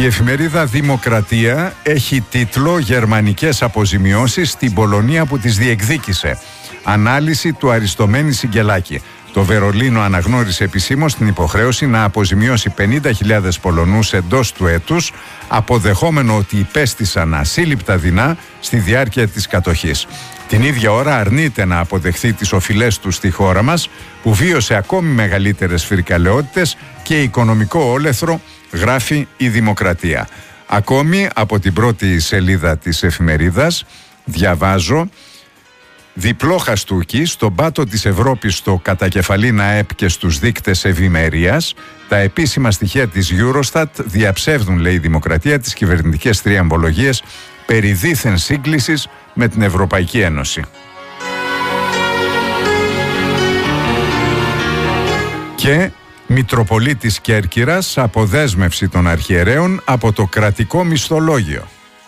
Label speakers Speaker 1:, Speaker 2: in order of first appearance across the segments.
Speaker 1: Η εφημερίδα Δημοκρατία έχει τίτλο «Γερμανικές αποζημιώσεις στην Πολωνία που τις διεκδίκησε». Ανάλυση του Αριστομένη Σιγκελάκη. Το Βερολίνο αναγνώρισε επισήμως την υποχρέωση να αποζημιώσει 50.000 Πολωνούς εντός του έτους, αποδεχόμενο ότι υπέστησαν ασύλληπτα δεινά στη διάρκεια της κατοχής. Την ίδια ώρα αρνείται να αποδεχθεί τις οφειλές του στη χώρα μας, που βίωσε ακόμη μεγαλύτερες φρικαλαιότητες και οικονομικό όλεθρο, γράφει η Δημοκρατία. Ακόμη από την πρώτη σελίδα της εφημερίδας διαβάζω: διπλό χαστούκι στον πάτο της Ευρώπης στο κατακεφαλήν ΑΕΠ και στους δείκτες ευημερίας. Τα επίσημα στοιχεία της Eurostat διαψεύδουν, λέει η Δημοκρατία, τις κυβερνητικές τριαμβολογίες περί δίθεν σύγκλησης με την Ευρωπαϊκή Ένωση. Και Μητροπολίτης Κέρκυρας, αποδέσμευση των αρχιερέων από το κρατικό μισθολόγιο.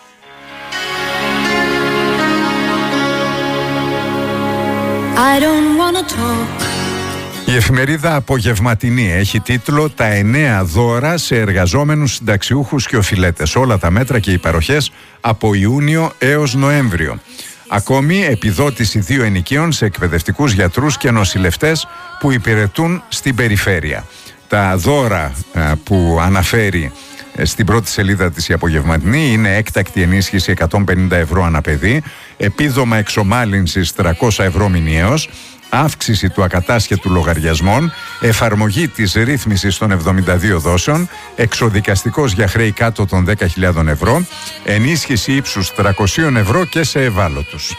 Speaker 1: Η εφημερίδα Απογευματινή έχει τίτλο «Τα 9 δώρα σε εργαζόμενους συνταξιούχους και οφειλέτες». Όλα τα μέτρα και οι παροχές από Ιούνιο έως Νοέμβριο. Ακόμη επιδότηση 2 ενοικίων σε εκπαιδευτικούς γιατρούς και νοσηλευτές που υπηρετούν στην περιφέρεια. Τα δώρα που αναφέρει στην πρώτη σελίδα της η Απογευματινή είναι έκτακτη ενίσχυση 150 ευρώ ανά παιδί, επίδομα εξομάλυνσης 300 ευρώ μηνιαίως, αύξηση του ακατάσχετου λογαριασμών, εφαρμογή της ρύθμισης των 72 δόσεων, εξοδικαστικός για χρέη κάτω των 10.000 ευρώ, ενίσχυση ύψους 300 ευρώ και σε ευάλωτους.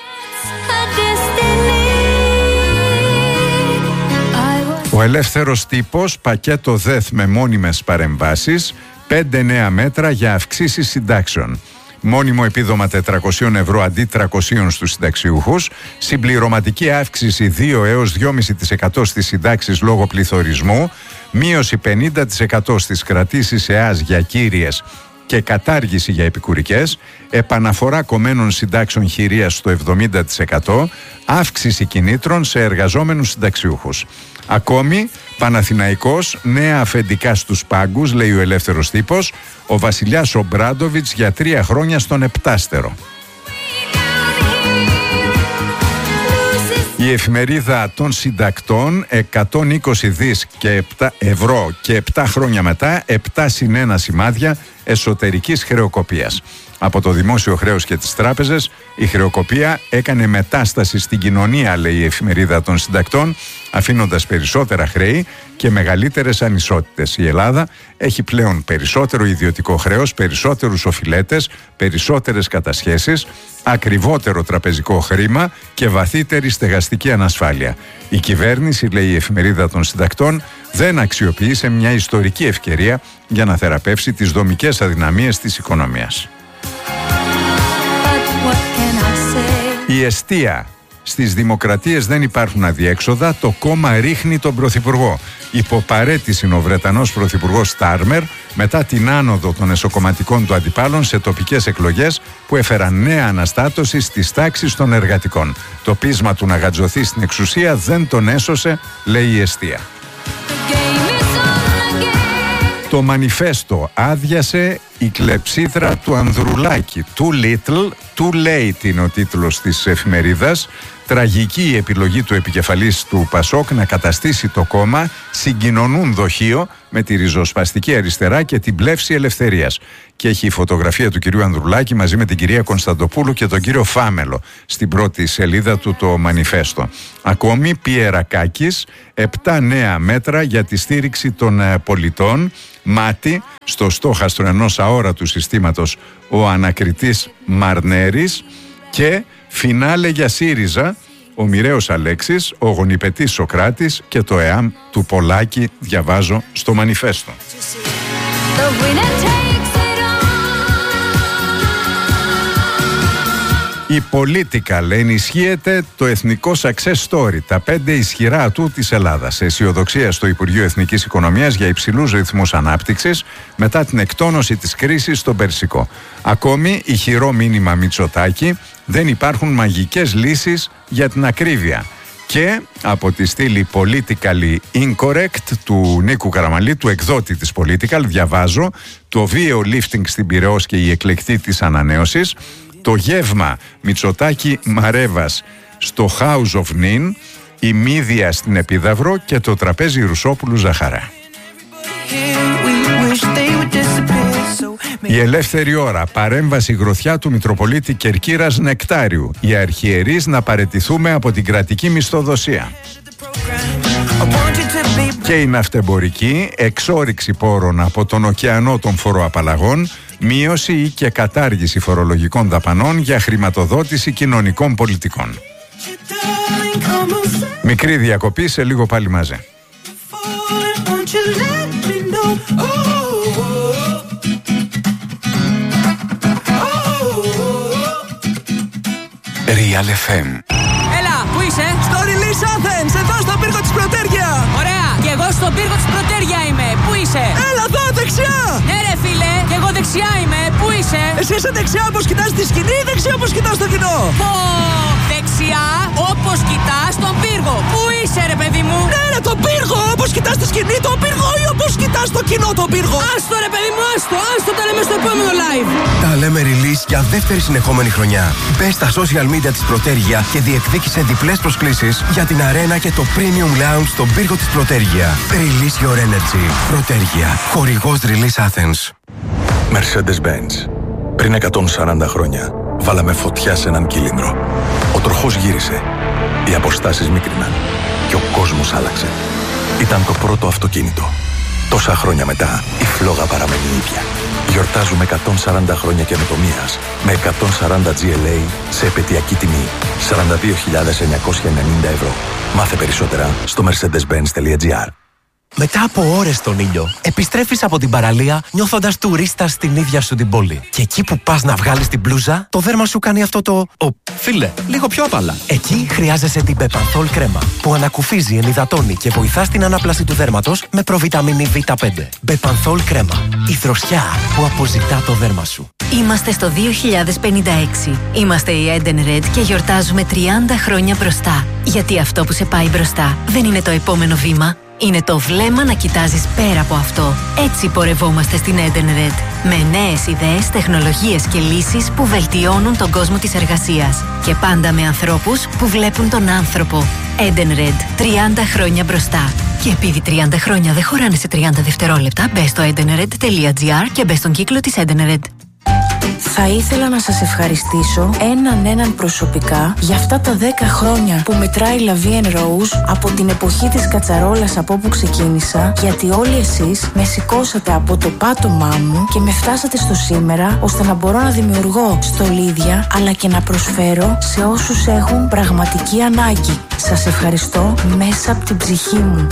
Speaker 1: Ο Ελεύθερος Τύπος, πακέτο ΔΕΘ με μόνιμες παρεμβάσεις, 5 νέα μέτρα για αυξήσεις συντάξεων. Μόνιμο επίδομα 400 ευρώ αντί 300 στους συνταξιούχους, συμπληρωματική αύξηση 2 έως 2,5% στις συντάξεις λόγω πληθωρισμού, μείωση 50% στις κρατήσεις ΕΑΣ για κύριες και κατάργηση για επικουρικές, επαναφορά κομμένων συντάξεων χειρίας στο 70%, αύξηση κινήτρων σε εργαζόμενους συνταξιούχους. Ακόμη, Παναθηναϊκός, νέα αφεντικά στους πάγκους, λέει ο Ελεύθερος Τύπος, ο βασιλιάς ο Μπράντοβιτς για 3 χρόνια στον επτάστερο. Η εφημερίδα των συντακτών, 120 δις και 7 ευρώ και 7 χρόνια μετά, 7 συν 1 σημάδια εσωτερικής χρεοκοπίας. Από το δημόσιο χρέος και τις τράπεζες, η χρεοκοπία έκανε μετάσταση στην κοινωνία, λέει η εφημερίδα των συντακτών, αφήνοντας περισσότερα χρέη και μεγαλύτερες ανισότητες. Η Ελλάδα έχει πλέον περισσότερο ιδιωτικό χρέος, περισσότερους οφειλέτες, περισσότερες κατασχέσεις, ακριβότερο τραπεζικό χρήμα και βαθύτερη στεγαστική ανασφάλεια. Η κυβέρνηση, λέει η εφημερίδα των συντακτών, δεν αξιοποίησε μια ιστορική ευκαιρία για να θεραπεύσει τις δομικές αδυναμίες της οικονομίας. Η εστία. Στις δημοκρατίες δεν υπάρχουν αδιέξοδα, το κόμμα ρίχνει τον πρωθυπουργό. Υποπαρέτηση ο Βρετανός πρωθυπουργός Στάρμερ μετά την άνοδο των εσωκομματικών του αντιπάλων σε τοπικές εκλογές που έφεραν νέα αναστάτωση στις τάξεις των εργατικών. Το πείσμα του να γατζωθεί στην εξουσία δεν τον έσωσε, λέει η εστία. Το μανιφέστο άδειασε η κλεψίδρα του Ανδρουλάκη. Too little, too late είναι ο τίτλος της εφημερίδας. Τραγική η επιλογή του επικεφαλής του Πασόκ να καταστήσει το κόμμα συγκοινωνούν δοχείο με τη ριζοσπαστική αριστερά και την πλεύση ελευθερίας. Και έχει η φωτογραφία του κυρίου Ανδρουλάκη μαζί με την κυρία Κωνσταντοπούλου και τον κύριο Φάμελο στην πρώτη σελίδα του το μανιφέστο. Ακόμη Πιερακάκης, 7 νέα μέτρα για τη στήριξη των πολιτών. Μάτι στο στόχαστρο ενός αόρατου συστήματος ο ανακριτής Μαρνέρης. Και φινάλε για ΣΥΡΙΖΑ, ο Μοιραίος Αλέξης, ο γονιπετής Σοκράτης και το ΕΑΜ του Πολάκη, διαβάζω στο μανιφέστο. Η Political ενισχύεται το εθνικό success story, τα 5 ισχυρά ατού της Ελλάδας. Αισιοδοξία στο Υπουργείο Εθνικής Οικονομίας για υψηλούς ρυθμούς ανάπτυξης μετά την εκτόνωση της κρίσης στον Περσικό. Ακόμη, ηχηρό μήνυμα Μητσοτάκη, δεν υπάρχουν μαγικές λύσεις για την ακρίβεια. Και από τη στήλη Politically Incorrect του Νίκου Καραμανλή, του εκδότη της Political, διαβάζω: το βίαιο lifting στην Πειραιώς και η εκλεκτή της ανανέωσης, το γεύμα Μητσοτάκη Μαρέβας στο House of Nin, η μύδια στην Επίδαυρο και το τραπέζι Ρουσόπουλου Ζαχαρά. Η ελεύθερη ώρα. Παρέμβαση γροθιά του Μητροπολίτη Κερκύρας Νεκτάριου. Οι αρχιερείς να παραιτηθούμε από την κρατική μισθοδοσία. Και η ναυτεμπορική. Εξόριξη πόρων από τον ωκεανό των φοροαπαλλαγών. Μείωση ή και κατάργηση φορολογικών δαπανών για χρηματοδότηση κοινωνικών πολιτικών. Μικρή διακοπή, σε λίγο πάλι μαζί.
Speaker 2: Real FM.
Speaker 3: Έλα, πού είσαι?
Speaker 4: Στο Release Athens, εδώ στον πύργο της Πρωτέρια.
Speaker 3: Ωραία, και εγώ στον πύργο της Πρωτέρια είμαι. Πού είσαι?
Speaker 4: Έλα εδώ, δεξιά.
Speaker 3: Ναι ρε φίλε, και εγώ δεξιά είμαι. Πού είσαι?
Speaker 4: Εσύ είσαι δεξιά όπως κοιτάς τη σκηνή ή δεξιά όπως κοιτάς το κοινό?
Speaker 3: Πω, δεξιά όπως κοιτάς τον πύργο. Πού είσαι ρε παιδί μου?
Speaker 4: Ναι ρε, τον πύργο, όπως κοιτάς τη σκηνή τον πύργο ή όπως κοιτάς το κοινό τον πύργο?
Speaker 3: Άστο ρε παιδί μου, άστο τα λέμε στο επόμενο live.
Speaker 2: Τα λέμε Release για δεύτερη συνεχόμενη χρονιά. Μπες στα social media της Πρωτέρια και διεκδίκησε διπλές προσκλήσεις για την αρένα και το Premium Lounge στον πύργο της Πρωτέρια. Release your energy. Πρωτέρια. Χορηγός Release Athens.
Speaker 5: Mercedes-Benz. Πριν 140 χρόνια βάλαμε φωτιά σε έναν κύλινδρο. Ο τροχός γύρισε. Οι αποστάσεις μίκριναν. Και ο κόσμος άλλαξε. Ήταν το πρώτο αυτοκίνητο. Τόσα χρόνια μετά, η φλόγα παραμένει ίδια. Γιορτάζουμε 140 χρόνια καινοτομίας με 140 GLA σε επαιτειακή τιμή 42.990 ευρώ. Μάθε περισσότερα στο mercedes-benz.gr.
Speaker 6: Μετά από ώρες στον ήλιο, επιστρέφεις από την παραλία νιώθοντας τουρίστας στην ίδια σου την πόλη. Και εκεί που πας να βγάλεις την μπλούζα, το δέρμα σου κάνει αυτό το φίλε, λίγο πιο απαλά. Εκεί χρειάζεσαι την Bepanthol κρέμα, που ανακουφίζει, ενυδατώνει και βοηθά στην ανάπλαση του δέρματος με προβιταμίνη Β5. Bepanthol κρέμα, η δροσιά που αποζητά το δέρμα σου.
Speaker 7: Είμαστε στο 2056. Είμαστε η Eden Red και γιορτάζουμε 30 χρόνια μπροστά. Γιατί αυτό που σε πάει μπροστά δεν είναι το επόμενο βήμα. Είναι το βλέμμα να κοιτάζεις πέρα από αυτό. Έτσι πορευόμαστε στην Eden Red. Με νέες ιδέες, τεχνολογίες και λύσεις που βελτιώνουν τον κόσμο της εργασίας. Και πάντα με ανθρώπους που βλέπουν τον άνθρωπο. Eden Red. 30 χρόνια μπροστά. Και επειδή 30 χρόνια δεν χωράνε σε 30 δευτερόλεπτα, μπες στο edenred.gr και μπες στον κύκλο της Eden Red.
Speaker 8: Θα ήθελα να σας ευχαριστήσω έναν προσωπικά για αυτά τα 10 χρόνια που μετράει La Vie en Rose από την εποχή της κατσαρόλας από όπου ξεκίνησα, γιατί όλοι εσείς με σηκώσατε από το πάτωμά μου και με φτάσατε στο σήμερα, ώστε να μπορώ να δημιουργώ στολίδια αλλά και να προσφέρω σε όσους έχουν πραγματική ανάγκη. Σας ευχαριστώ μέσα από την ψυχή μου.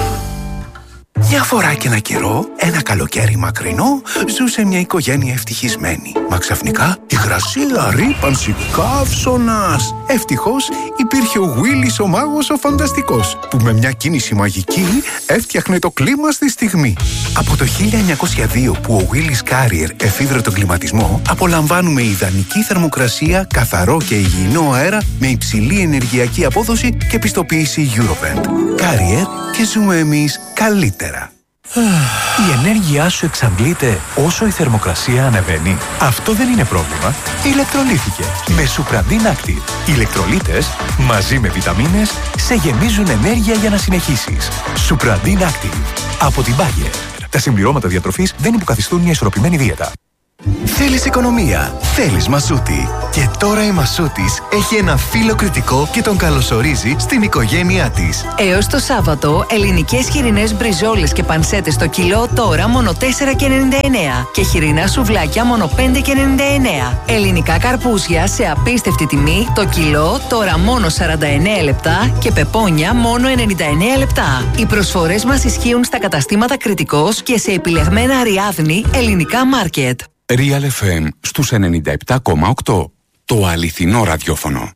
Speaker 2: Μια φορά και ένα καιρό, ένα καλοκαίρι μακρινό, ζούσε μια οικογένεια ευτυχισμένη. Μα ξαφνικά υγρασία, ρύπανση, καύσωνας. Ευτυχώς υπήρχε ο Γουίλης ο μάγος ο φανταστικός, που με μια κίνηση μαγική έφτιαχνε το κλίμα στη στιγμή. Από το 1902 που ο Γουίλης Carrier εφήβρε τον κλιματισμό, απολαμβάνουμε ιδανική θερμοκρασία, καθαρό και υγιεινό αέρα με υψηλή ενεργειακή απόδοση και πιστοποίηση Eurovent. Carrier, και ζούμε εμείς καλύτερα.
Speaker 9: Η ενέργειά σου εξαντλείται όσο η θερμοκρασία ανεβαίνει. Αυτό δεν είναι πρόβλημα. Ηλεκτρολύθηκε με Supradin Active. Οι ηλεκτρολίτες μαζί με βιταμίνες σε γεμίζουν ενέργεια για να συνεχίσεις. Supradin Active από την Bayer. Τα συμπληρώματα διατροφής δεν υποκαθιστούν μια ισορροπημένη δίαιτα.
Speaker 2: Θέλεις οικονομία, θέλεις Μασούτη. Και τώρα η Μασούτης έχει ένα φίλο κριτικό και τον καλωσορίζει στην οικογένειά της.
Speaker 10: Έως το Σάββατο, ελληνικές χοιρινές μπριζόλες και πανσέτες το κιλό τώρα μόνο 4,99 και χοιρινά σουβλάκια μόνο 5,99. Ελληνικά καρπούζια σε απίστευτη τιμή το κιλό τώρα μόνο 49 λεπτά και πεπόνια μόνο 99 λεπτά. Οι προσφορές μας ισχύουν στα καταστήματα Κριτικός και σε επιλεγμένα Αριάδνη ελληνικά μάρκετ.
Speaker 11: Real FM στους 97,8. Το αληθινό ραδιόφωνο.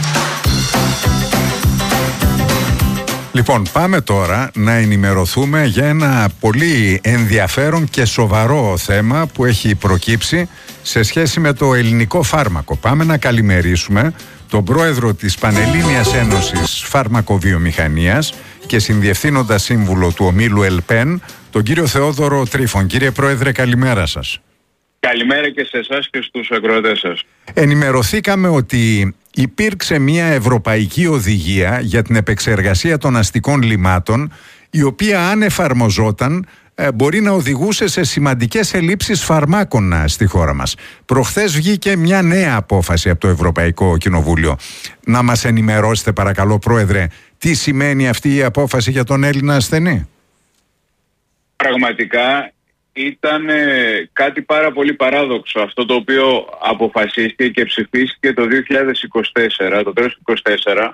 Speaker 1: Λοιπόν, πάμε τώρα να ενημερωθούμε για ένα πολύ ενδιαφέρον και σοβαρό θέμα που έχει προκύψει σε σχέση με το ελληνικό φάρμακο. Πάμε να καλημερίσουμε τον πρόεδρο της Πανελλήνιας Ένωσης Φαρμακοβιομηχανίας και συνδιευθύνοντα σύμβουλο του ομίλου ΕΛΠΕΝ, τον κύριο Θεόδωρο Τρίφων. Κύριε Πρόεδρε, καλημέρα σας.
Speaker 12: Καλημέρα και σε εσάς και στους ακροατές σας.
Speaker 1: Ενημερωθήκαμε ότι υπήρξε μια ευρωπαϊκή οδηγία για την επεξεργασία των αστικών λιμάτων, η οποία αν εφαρμοζόταν μπορεί να οδηγούσε σε σημαντικές ελλείψεις φαρμάκων στη χώρα μας. Προχθές βγήκε μια νέα απόφαση από το Ευρωπαϊκό Κοινοβούλιο. Να μας ενημερώσετε παρακαλώ, Πρόεδρε, τι σημαίνει αυτή η απόφαση για τον Έλληνα ασθενή?
Speaker 12: Πραγματικά ήταν κάτι πάρα πολύ παράδοξο αυτό το οποίο αποφασίστηκε και ψηφίστηκε το 2024, το τέλος του 2024,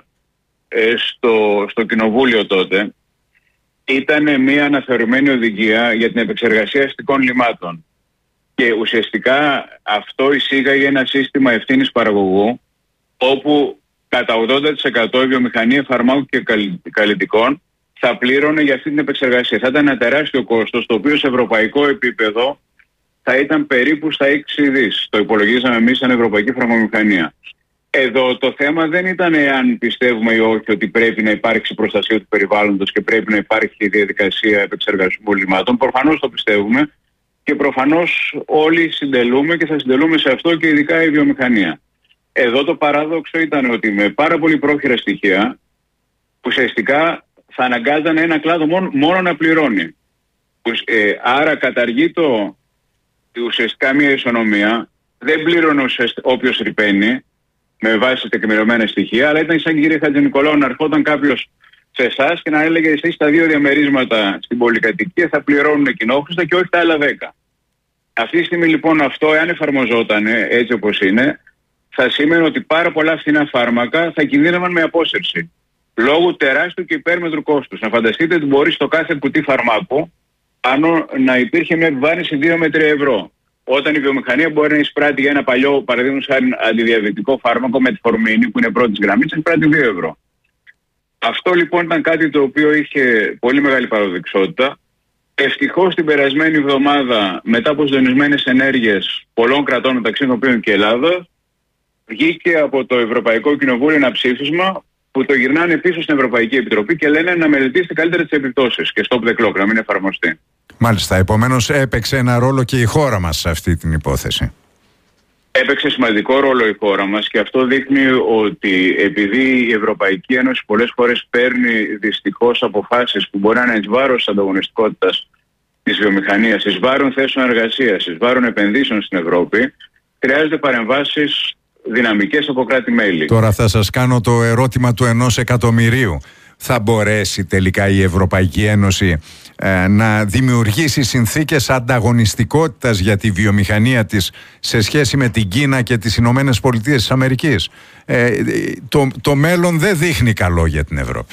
Speaker 12: στο Κοινοβούλιο τότε. Ήταν μια αναθεωρημένη οδηγία για την επεξεργασία αστικών λιμάτων. Και ουσιαστικά αυτό εισήγαγε ένα σύστημα ευθύνης παραγωγού, όπου κατά 80% η βιομηχανία φαρμάκων και καλλιτικών θα πλήρωνε για αυτή την επεξεργασία. Θα ήταν ένα τεράστιο κόστος, το οποίο σε ευρωπαϊκό επίπεδο θα ήταν περίπου στα 6 δις. Το υπολογίζαμε εμείς σαν Ευρωπαϊκή Φαρμακοβιομηχανία. Εδώ το θέμα δεν ήταν εάν πιστεύουμε ή όχι ότι πρέπει να υπάρξει προστασία του περιβάλλοντος και πρέπει να υπάρχει διαδικασία επεξεργασμού λιμάτων. Προφανώς το πιστεύουμε και προφανώς όλοι συντελούμε και θα συντελούμε σε αυτό και ειδικά η βιομηχανία. Εδώ το παράδοξο ήταν ότι με πάρα πολύ πρόχειρα στοιχεία ουσιαστικά θα αναγκάζανε ένα κλάδο μόνο να πληρώνει. Άρα καταργεί ουσιαστικά μια ισονομία, δεν πλήρωνε όποιος ρηπαίνει με βάση τεκμηριωμένα στοιχεία, αλλά ήταν σαν κύριε Χατζηνικολάου να ερχόταν κάποιος σε εσάς και να έλεγε εσείς τα 2 διαμερίσματα στην πολυκατοικία θα πληρώνουν κοινόχρηστα και όχι τα άλλα 10. Αυτή τη στιγμή λοιπόν αυτό, εάν εφαρμοζόταν έτσι όπως είναι, θα σήμαινε ότι πάρα πολλά φθηνά φάρμακα θα κινδύνευαν με απόσυρση. Λόγω τεράστιου και υπέρμετρου κόστους. Να φανταστείτε ότι μπορεί στο κάθε κουτί φαρμάκου πάνω να υπήρχε μια επιβάρυνση 2 με 3 ευρώ. Όταν η βιομηχανία μπορεί να εισπράττει για ένα παλιό, παραδείγματος χάρη, αντιδιαβητικό φάρμακο με τη φορμίνη, που είναι πρώτης γραμμής, εισπράττει 2 ευρώ. Αυτό λοιπόν ήταν κάτι το οποίο είχε πολύ μεγάλη παραδοξότητα. Ευτυχώς την περασμένη εβδομάδα, μετά από συντονισμένες ενέργειες πολλών κρατών, μεταξύ των οποίων και Ελλάδα, βγήκε από το Ευρωπαϊκό Κοινοβούλιο ένα ψήφισμα που το γυρνάνε πίσω στην Ευρωπαϊκή Επιτροπή και λένε να μελετήσετε καλύτερα τις επιπτώσεις και stop the clock, να μην εφαρμοστεί. Μάλιστα, επομένως έπαιξε ένα ρόλο και η χώρα μας σε αυτή την υπόθεση. Έπαιξε σημαντικό ρόλο η χώρα μας και αυτό δείχνει ότι επειδή η Ευρωπαϊκή Ένωση πολλές φορές παίρνει δυστυχώς αποφάσεις που μπορεί να είναι εις βάρος της ανταγωνιστικότητας της βιομηχανίας, εις βάρος θέσεων εργασίας, εις βάρος επενδύσεων στην Ευρώπη, χρειάζονται παρεμβάσεις δυναμικές από κράτη-μέλη. Τώρα θα σας κάνω το ερώτημα του 1 εκατομμυρίου. Θα μπορέσει τελικά η Ευρωπαϊκή Ένωση να δημιουργήσει συνθήκες ανταγωνιστικότητας για τη βιομηχανία της σε σχέση με την Κίνα και τις Ηνωμένες Πολιτείες της Αμερικής? Το μέλλον δεν δείχνει καλό για την Ευρώπη.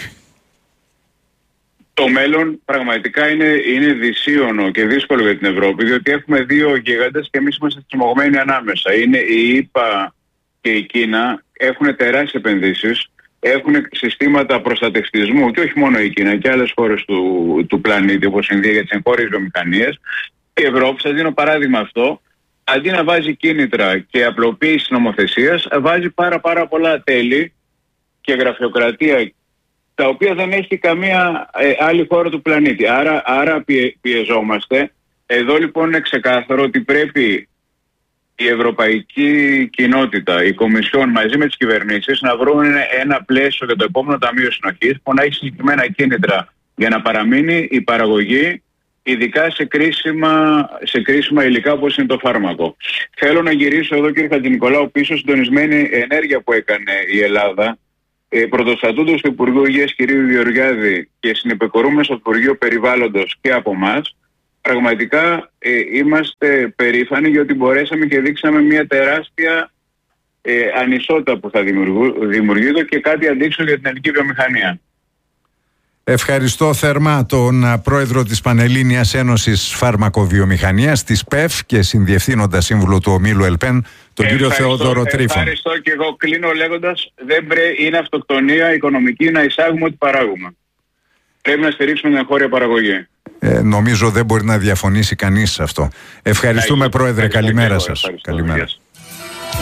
Speaker 12: Το μέλλον πραγματικά είναι δυσίωνο και δύσκολο για την Ευρώπη, διότι έχουμε 2 γίγαντες και εμείς είμαστε τριμωγμένοι ανάμεσα. Είναι η ΗΠΑ και η Κίνα, έχουν τεράστιες επενδύσεις, έχουν συστήματα προστατευτισμού και όχι μόνο η Κίνα και άλλες χώρες του πλανήτη όπως η Ινδία για τις εγχώριες βιομηχανίες. Η Ευρώπη, σας δίνω παράδειγμα αυτό, αντί να βάζει κίνητρα και απλοποίηση νομοθεσίας, βάζει πάρα πολλά τέλη και γραφειοκρατία, τα οποία δεν έχει καμία άλλη χώρα του πλανήτη. Άρα πιεζόμαστε. Εδώ λοιπόν είναι ξεκάθαρο ότι πρέπει η ευρωπαϊκή κοινότητα, η Κομισιόν μαζί με τις κυβερνήσεις να βρουν ένα πλαίσιο για το επόμενο Ταμείο Συνοχής που να έχει συγκεκριμένα κίνητρα για να παραμείνει η παραγωγή, ειδικά σε κρίσιμα υλικά όπως είναι το φάρμακο. Θέλω να γυρίσω εδώ, κύριε Χατζηνικολάου, πίσω συντονισμένη ενέργεια που έκανε η Ελλάδα, πρωτοστατούντος του Υπουργείου Υγείας κ. Γεωργιάδη και συνεπεκορούμενος από το Υπουργείο Περιβάλλοντος και από εμάς. Πραγματικά είμαστε περήφανοι γιατί μπορέσαμε και δείξαμε μια τεράστια ανισότητα που θα δημιουργείται και κάτι αντίξω για την ελληνική βιομηχανία. Ευχαριστώ θερμά τον πρόεδρο της Πανελλήνιας Ένωσης Φαρμακοβιομηχανίας, της ΠΕΦ και συνδιευθύνοντα σύμβουλο του ομίλου ΕΛΠΕΝ, τον κύριο Θεόδωρο Τρίφων. Ευχαριστώ και εγώ κλείνω λέγοντας, είναι αυτοκτονία οικονομική να εισάγουμε ό,τι παράγουμε. Πρέπει να στηρίξουμε την εγχώρια παραγωγή. Νομίζω δεν μπορεί να διαφωνήσει κανείς σε αυτό. Ευχαριστούμε, Πρόεδρε. Καλημέρα σας. Καλημέρα.